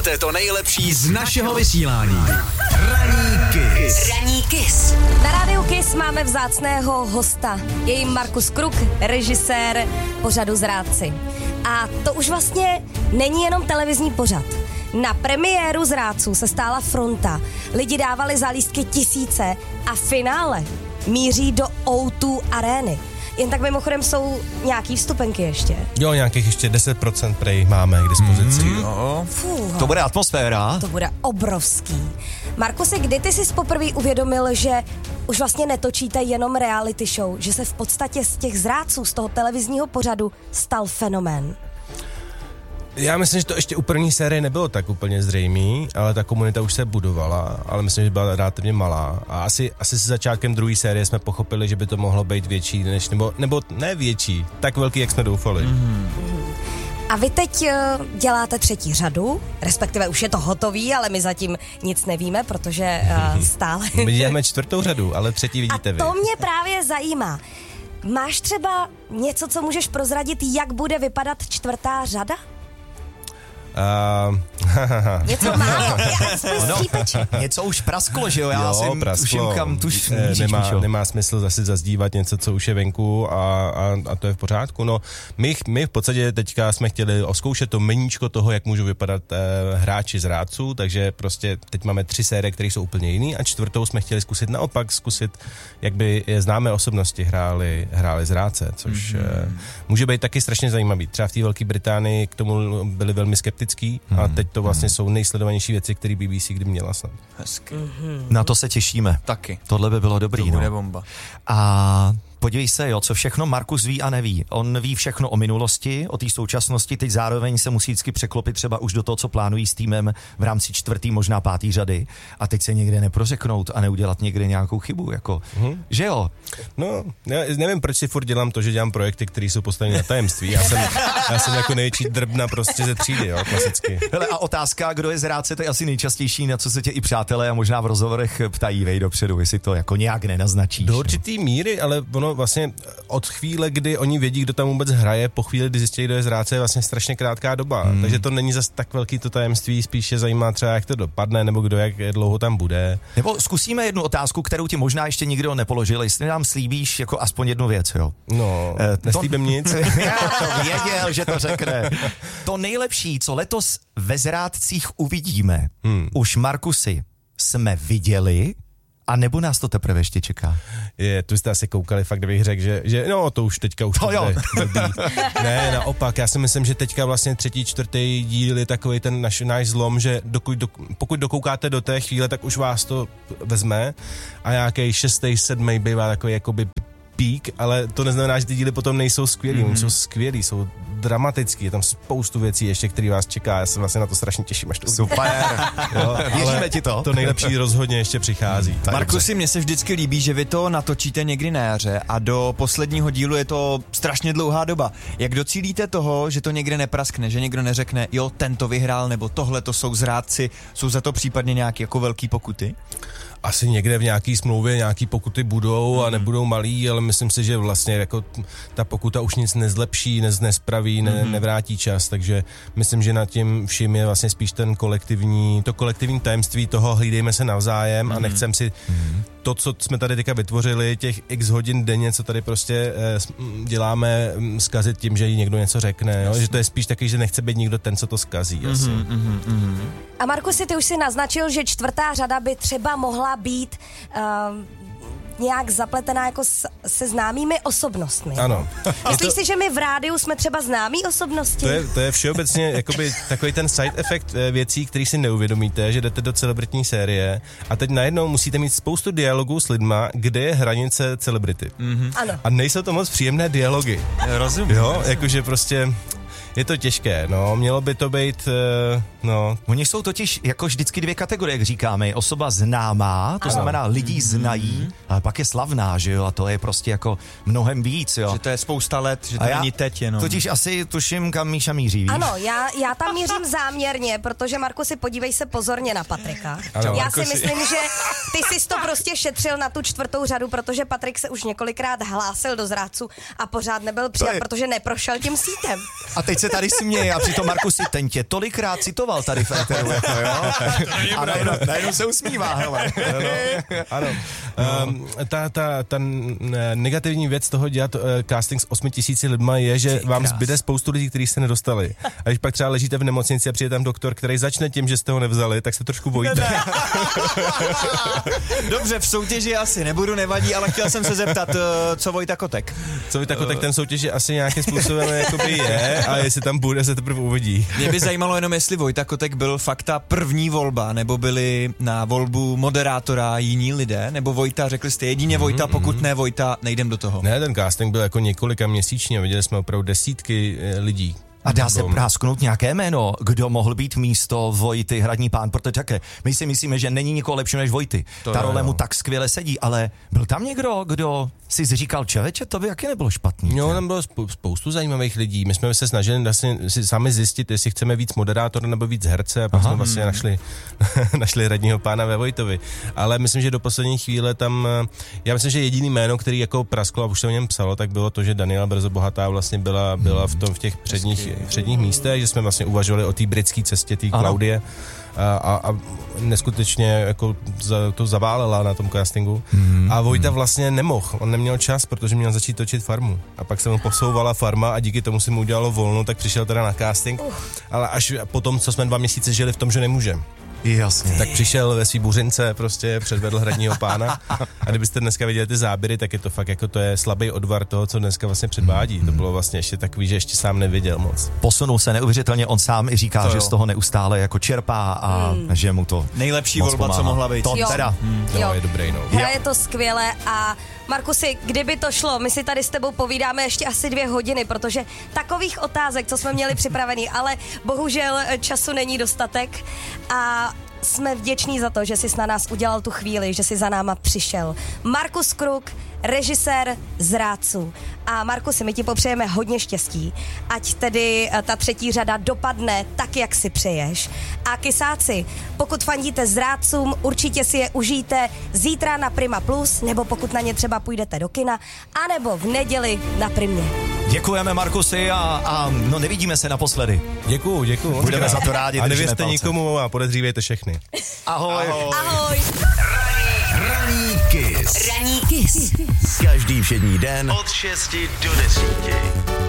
To je to nejlepší z našeho vysílání. Ranní Kiss. Na rádiu Kiss máme vzácného hosta. Je jim Markus Kruk, režisér pořadu Zrádci. A to už vlastně není jenom televizní pořad. Na premiéru Zrádců se stála fronta. Lidi dávali za lístky tisíce a finále míří do O2 arény. Jen tak mimochodem jsou nějaký vstupenky ještě. Jo, nějakých ještě 10% prej máme k dispozici. To bude atmosféra. To bude obrovský. Markusi, kdy ty jsi poprvé uvědomil, že už vlastně netočíte jenom reality show, že se v podstatě z těch Zrádců, z toho televizního pořadu stal fenomén? Já myslím, že to ještě u první série nebylo tak úplně zřejmý, ale ta komunita už se budovala, ale myslím, že byla relativně malá. A asi se začátkem druhé série jsme pochopili, že by to mohlo být větší, nebo ne větší, tak velký, jak jsme doufali. A vy teď děláte třetí řadu, respektive už je to hotový, ale my zatím nic nevíme, protože stále... My děláme čtvrtou řadu, ale třetí vidíte vy. A to mě právě zajímá. Máš třeba něco, co můžeš prozradit, jak bude vypadat čtvrtá řada? Něco málo, něco už prasklo, že jo? Já si tuším, kam nemá smysl zase zazdívat něco, co už je venku a to je v pořádku. No, my v podstatě teďka jsme chtěli oskoušet to meníčko toho, jak můžou vypadat hráči Zrádců, takže prostě teď máme 3 série, které jsou úplně jiný a čtvrtou jsme chtěli zkusit, jak by známé osobnosti hráli Zrádce, což může být taky strašně zajímavý. Třeba v té Velké Británii k tomu byli velmi skeptický a teď to vlastně jsou nejsledovanější věci, které BBC kdy měla snad. Hezky. Na to se těšíme. Taky. Tohle by bylo dobrý. To bude bomba. A podívej se, co všechno Markus ví a neví. On ví všechno o minulosti, o té současnosti, teď zároveň se musí vždycky překlopit třeba už do toho, co plánují s týmem v rámci 4., možná 5. řady a teď se někde neprořeknout a neudělat někde nějakou chybu, že jo? No, já nevím, proč si furt dělám to, že dělám projekty, které jsou postaveny na tajemství. Já jsem jako největší drbna prostě ze třídy, jo, klasicky. Hele, a otázka, kdo je Zrádce, to je asi nejčastější, na co se tě i přátelé a možná v rozhovorech ptají, vej dopředu, jestli to jako nějak nenaznačíš. Do určitý míry, ale ono vlastně od chvíle, kdy oni vědí, kdo tam vůbec hraje, po chvíli, kdy zjistí, kdo je Zrádce, je vlastně strašně krátká doba. Takže to není zas tak velký to tajemství, spíše zajímá třeba, jak to dopadne, nebo kdo jak dlouho tam bude. Nebo zkusíme jednu otázku, kterou ti možná ještě nikdo nepoložil, jestli nám slíbíš jako aspoň jednu věc, jo? No, neslíbím nic. Já to věděl, že to řekne. To nejlepší, co letos ve Zrádcích uvidíme, už Markusy jsme viděli, a nebo nás to teprve ještě čeká? Tu jste asi koukali, fakt kdybych řekl, že no to už teďka už to bude blbý. Ne, naopak, já si myslím, že teďka vlastně 3., 4. díl je takový ten náš zlom, že pokud dokoukáte do té chvíle, tak už vás to vezme a nějaký 6., 7. bývá takový jakoby pík, ale to neznamená, že ty díly potom nejsou skvělý, oni jsou skvělý, jsou dramatický, je tam spoustu věcí ještě, který vás čeká, já se vlastně na to strašně těším, až to super, věříme ti to. To nejlepší rozhodně ještě přichází. Markusi, mně se vždycky líbí, že vy to natočíte někdy na jaře a do posledního dílu je to strašně dlouhá doba. Jak docílíte toho, že to někde nepraskne, že někdo neřekne, jo, tento vyhrál, nebo tohle to jsou Zrádci, jsou za to případně nějaké jako velký pokuty? Asi někde v nějaký smlouvě nějaký pokuty budou a nebudou malý, ale myslím si, že vlastně jako ta pokuta už nic nezlepší, nespraví, nevrátí čas, takže myslím, že nad tím vším je vlastně spíš to kolektivní tajemství toho hlídejme se navzájem a nechcem si to, co jsme tady teďka vytvořili, těch x hodin denně, co tady prostě děláme, zkazit tím, že jí někdo něco řekne, jo? Že to je spíš taky, že nechce být nikdo ten, co to zkazí. A Markusi, ty už si naznačil, že 4. řada by třeba mohla být nějak zapletená jako se známými osobnostmi. Ano. Myslíš si, že my v rádiu jsme třeba známí osobnosti? To je všeobecně jakoby takový ten side effect věcí, který si neuvědomíte, že jdete do celebritní série a teď najednou musíte mít spoustu dialogů s lidma, kde je hranice celebrity. Ano. A nejsou to moc příjemné dialogy. Rozumím. Jo, jakože prostě je to těžké, no, mělo by to být, no. Oni jsou totiž jako vždycky 2 kategorie, jak říkáme, osoba známá, to znamená lidi znají, ale pak je slavná, že jo, a to je prostě jako mnohem víc, jo. Že to je spousta let, že to není teď jenom. Totiž asi tuším, kam Míša míří, víš? Ano, já tam mířím záměrně, protože Markusi, podívej se pozorně na Patrika. Ano, já si myslím, že ty jsi to prostě šetřil na tu 4. řadu, protože Patrik se už několikrát hlásil do Zrádců a pořád nebyl přijat, protože neprošel tím sítem. A teď se tady směje a přitom Markusi, ten tě tolikrát citoval. zamiloval tady v éteru, jako, jo? A najednou se usmívá, hele. Ano. Ta negativní věc toho dělat casting s 8000 lidma je, že vám zbyde spoustu lidí, kteří jste nedostali. A když pak třeba ležíte v nemocnici a přijde tam doktor, který začne tím, že jste ho nevzali, tak se trošku bojíte. Dobře, v soutěži asi nebudu, nevadí, ale chtěl jsem se zeptat, co Vojta Kotek? Co Vojta Kotek, ten soutěži asi nějakým způsobem jakoby je, a jestli tam bude, se teprve uvidí. Mě by zajímalo jenom, jestli Vojta Kotek byl fakt ta první volba, nebo byli na volbu moderátora jiní lidé, nebo Vojta, řekli jste jedině Vojta, pokud ne Vojta, nejdem do toho. Ne, ten casting byl jako několika měsíčně, viděli jsme opravdu desítky lidí. A dá se prásknout nějaké jméno, kdo mohl být místo Vojty Hradní Pán, protože také my si myslíme, že není nikoho lepšího než Vojty. Ta role mu tak skvěle sedí, ale byl tam někdo, kdo si říkal, čověče, to by jaké nebylo špatný. No, tam bylo spoustu zajímavých lidí. My jsme se snažili vlastně si sami zjistit, jestli chceme víc moderátora nebo víc herce, a pak jsme vlastně našli Hradního Pána ve Vojtovi. Ale myslím, že do poslední chvíle tam, já myslím, že jediný jméno, který jako prasklo a už se o něm psalo, tak bylo to, že Daniela Brzobohatá vlastně byla v těch předních místech, že jsme vlastně uvažovali o té britské cestě, té Klaudie. A neskutečně jako to zaválela na tom castingu. A Vojta vlastně nemohl, on neměl čas, protože měl začít točit Farmu. A pak se mu posouvala Farma a díky tomu si mu udělalo volno, tak přišel teda na casting. Ale až potom, co jsme 2 měsíce žili v tom, že nemůže. Jasně. Tak přišel ve svý buřince, prostě předvedl Hradního Pána. A kdybyste dneska viděli ty záběry, tak je to fakt jako to je slabý odvar toho, co dneska vlastně předvádí. To bylo vlastně ještě takový, že ještě sám neviděl moc. Posunul se neuvěřitelně, on sám i říká, že z toho neustále jako čerpá a že mu to nejlepší volba, pomáhá. co mohla být. To teda. No, je dobrý, no. Hraje to skvěle a Markusi, kdyby to šlo, my si tady s tebou povídáme ještě asi 2 hodiny, protože takových otázek, co jsme měli připravený, ale bohužel času není dostatek a jsme vděční za to, že jsi na nás udělal tu chvíli, že jsi za náma přišel. Markus Kruk, režisér Zrádců. A Markusi, my ti popřejeme hodně štěstí, ať tedy ta 3. řada dopadne tak, jak si přeješ. A kysáci, pokud fandíte Zrádcům, určitě si je užijte zítra na Prima Plus, nebo pokud na ně třeba půjdete do kina, anebo v neděli na Primě. Děkujeme, Markusi, a no nevidíme se naposledy. Děkuju. Budeme za to rádi. A nevěřte nikomu a podezřívejte všechny. Ahoj. Ahoj. Ranní Kiss. Ranní Kiss. Každý všední den od 6 do 10.